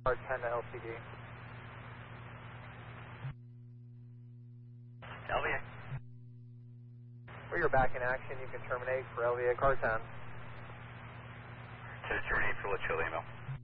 Car 10 to LTD. LVA. For your back in action, you can terminate for LVA Car 10. To terminate for Litchfield email.